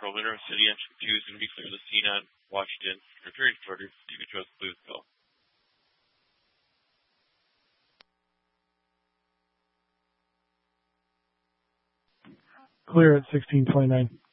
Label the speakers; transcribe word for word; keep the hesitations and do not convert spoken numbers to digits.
Speaker 1: Patrol, Mineral City, entry two is going to be clear. The scene on Washington. Returning orders, David Joseph, please go.
Speaker 2: Clear at sixteen twenty-nine.